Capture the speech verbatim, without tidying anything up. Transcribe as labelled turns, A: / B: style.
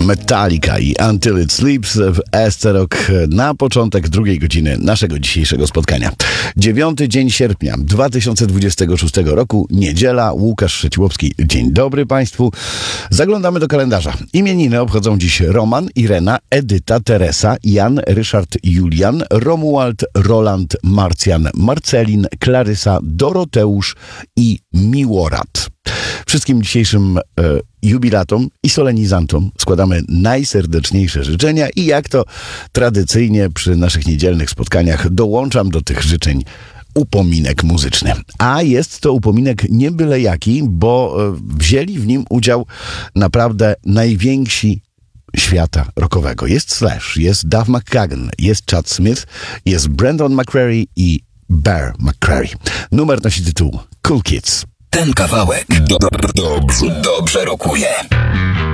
A: Metallica i Until It Sleeps w Eszterok na początek drugiej godziny naszego dzisiejszego spotkania. Dziewiąty dzień sierpnia dwa tysiące dwudziestego szóstego roku, niedziela, Łukasz Szyciłowski. Dzień dobry Państwu. Zaglądamy do kalendarza. Imieniny obchodzą dziś Roman, Irena, Edyta, Teresa, Jan, Ryszard, Julian, Romuald, Roland, Marcjan, Marcelin, Klarysa, Doroteusz i Miłorad. Wszystkim dzisiejszym e, jubilatom i solenizantom składamy najserdeczniejsze życzenia i jak to tradycyjnie przy naszych niedzielnych spotkaniach dołączam do tych życzeń upominek muzyczny. A jest to upominek nie byle jaki, bo e, wzięli w nim udział naprawdę najwięksi świata rockowego. Jest Slash, jest Duff McKagan, jest Chad Smith, jest Brandon McCrary i Bear McCrary. Numer nosi tytuł Cool Kids.
B: Ten kawałek do, do, dobrze, dobrze rokuje.